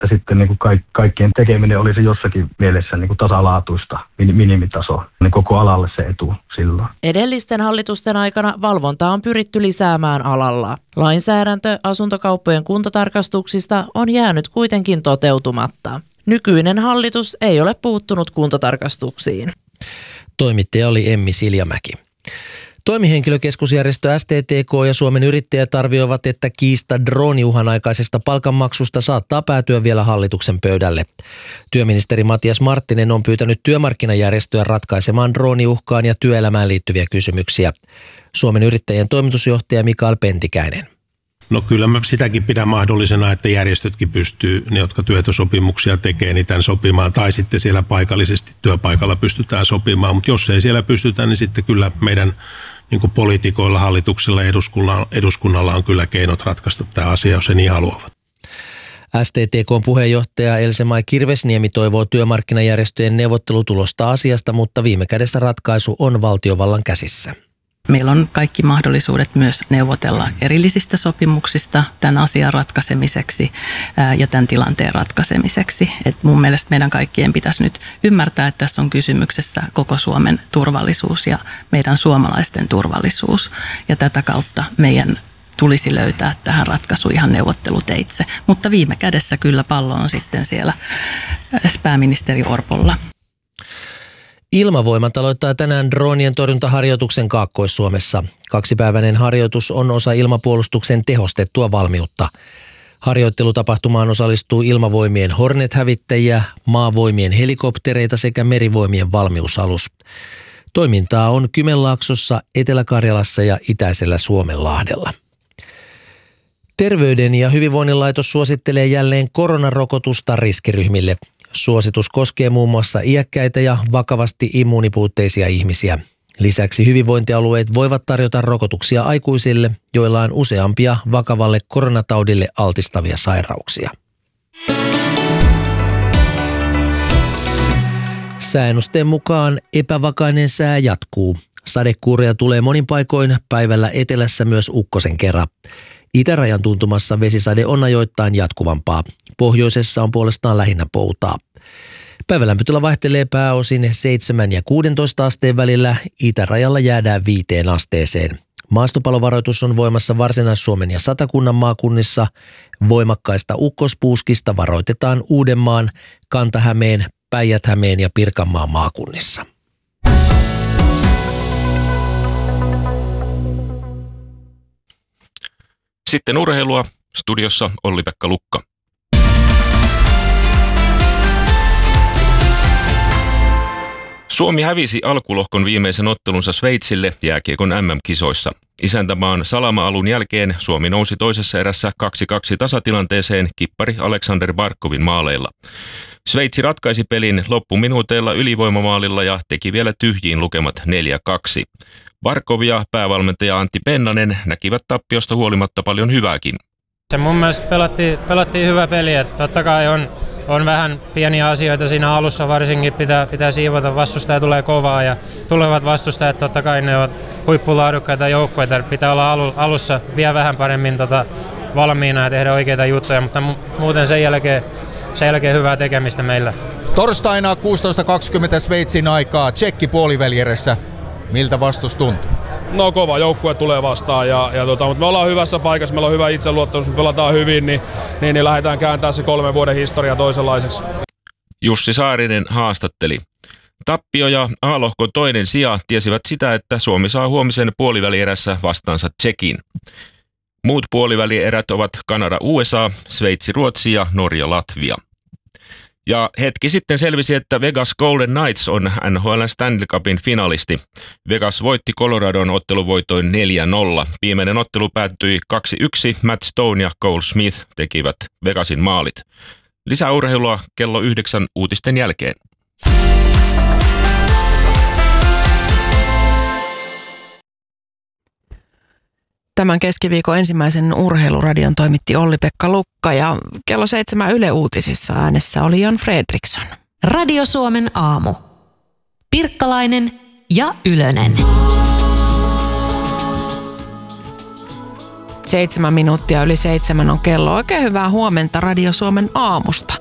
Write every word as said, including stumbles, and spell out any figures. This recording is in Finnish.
että sitten niin kuin kaik, kaikkien tekeminen olisi jossakin mielessä niin kuin tasalaatuista, minimitaso, niin koko alalle se etu silloin. Edellisten hallitusten aikana valvontaa on pyritty lisäämään alalla. Lainsäädäntö asuntokauppojen kuntotarkastuksista on jäänyt kuitenkin toteutumatta. Nykyinen hallitus ei ole puuttunut kuntotarkastuksiin. Toimittaja oli Emmi Siljamäki. Toimihenkilökeskusjärjestö S T T K ja Suomen yrittäjät arvioivat, että kiista drooniuhan aikaisesta palkanmaksusta saattaa päätyä vielä hallituksen pöydälle. Työministeri Matias Marttinen on pyytänyt työmarkkinajärjestöä ratkaisemaan drooniuhkaan ja työelämään liittyviä kysymyksiä. Suomen yrittäjien toimitusjohtaja Mikael Pentikäinen. No kyllä mä sitäkin pidän mahdollisena, että järjestötkin pystyy, ne jotka työehtosopimuksia tekee, niin tämän sopimaan. Tai sitten siellä paikallisesti työpaikalla pystytään sopimaan, mutta jos ei siellä pystytä, niin sitten kyllä meidän niin kuin poliitikoilla, hallituksella ja eduskunnalla, eduskunnalla on kyllä keinot ratkaista tämä asia, jos he niin haluavat. S T T K:n puheenjohtaja Else-Mai Kirvesniemi toivoo työmarkkinajärjestöjen neuvottelutulosta asiasta, mutta viime kädessä ratkaisu on valtiovallan käsissä. Meillä on kaikki mahdollisuudet myös neuvotella erillisistä sopimuksista tämän asian ratkaisemiseksi ja tämän tilanteen ratkaisemiseksi. Et mun mielestä meidän kaikkien pitäisi nyt ymmärtää, että tässä on kysymyksessä koko Suomen turvallisuus ja meidän suomalaisten turvallisuus. Ja tätä kautta meidän tulisi löytää tähän ratkaisu ihan neuvotteluteitse. Mutta viime kädessä kyllä pallo on sitten siellä pääministeri Orpolla. Ilmavoimat aloittaa tänään droonien torjuntaharjoituksen Kaakkois-Suomessa. Kaksipäiväinen harjoitus on osa ilmapuolustuksen tehostettua valmiutta. Harjoittelutapahtumaan osallistuu ilmavoimien Hornet-hävittäjiä, maavoimien helikoptereita sekä merivoimien valmiusalus. Toimintaa on Kymenlaaksossa, Etelä-Karjalassa ja itäisellä Suomenlahdella. Terveyden ja hyvinvoinnin laitos suosittelee jälleen koronarokotusta riskiryhmille. Suositus koskee muun muassa iäkkäitä ja vakavasti immuunipuutteisia ihmisiä. Lisäksi hyvinvointialueet voivat tarjota rokotuksia aikuisille, joilla on useampia vakavalle koronataudille altistavia sairauksia. Sääennusteen mukaan epävakainen sää jatkuu. Sadekuuria tulee monin paikoin, päivällä etelässä myös ukkosen kerran. Itärajan tuntumassa vesisade on ajoittain jatkuvampaa. Pohjoisessa on puolestaan lähinnä poutaa. Päivälämpötila vaihtelee pääosin seitsemän ja kuusitoista asteen välillä. Itärajalla jäädään viiteen asteeseen. Maastopalovaroitus on voimassa Varsinais-Suomen ja Satakunnan maakunnissa. Voimakkaista ukkospuuskista varoitetaan Uudenmaan, Kanta-Hämeen, Päijät-Hämeen ja Pirkanmaan maakunnissa. Sitten urheilua. Studiossa Olli-Pekka Lukka. Suomi hävisi alkulohkon viimeisen ottelunsa Sveitsille jääkiekon M M-kisoissa. Isäntämaan salama-alun jälkeen Suomi nousi toisessa erässä kaksi kaksi tasatilanteeseen kippari Aleksander Barkovin maaleilla. Sveitsi ratkaisi pelin loppuminuuteilla ylivoimamaalilla ja teki vielä tyhjiin lukemat neljä kaksi. Barkov ja päävalmentaja Antti Pennanen näkivät tappiosta huolimatta paljon hyvääkin. Se mun mielestä pelattiin, pelattiin hyvä peli, että totta kai on, on vähän pieniä asioita siinä alussa, varsinkin pitää, pitää siivota, vastustaja tulee kovaa ja tulevat vastustajat totta kai ne ovat huippulaadukkaita joukkoita, pitää olla alu, alussa vielä vähän paremmin tota, valmiina ja tehdä oikeita juttuja, mutta mu- muuten sen jälkeen, sen jälkeen hyvää tekemistä meillä. Torstaina kuusitoista kaksikymmentä Sveitsin aikaa Tšekki puolivälierässä. Miltä vastus tuntuu? No kova joukkue tulee vastaan, ja, ja tota, mutta me ollaan hyvässä paikassa, meillä on hyvä itseluottamus, me pelataan hyvin, niin, niin, niin lähdetään kääntämään se kolmen vuoden historia toisenlaiseksi. Jussi Saarinen haastatteli. Tappio ja A-lohkon toinen sija tiesivät sitä, että Suomi saa huomisen puolivälierässä vastaansa Tšekin. Muut puolivälierät ovat Kanada U S A, Sveitsi Ruotsi ja Norja Latvia. Ja hetki sitten selvisi, että Vegas Golden Knights on N H L Stanley Cupin finalisti. Vegas voitti Coloradon otteluvoitoin neljä nolla. Viimeinen ottelu päättyi kaksi yksi. Matt Stone ja Cole Smith tekivät Vegasin maalit. Lisäurheilua kello yhdeksän uutisten jälkeen. Tämän keskiviikon ensimmäisen urheiluradion toimitti Olli-Pekka Lukka ja kello seitsemän Yle Uutisissa äänessä oli Jan Fredriksson. Radio Suomen aamu. Pirkkalainen ja Ylönen. Seitsemän minuuttia yli seitsemän on kello. Oikein hyvää huomenta Radio Suomen aamusta.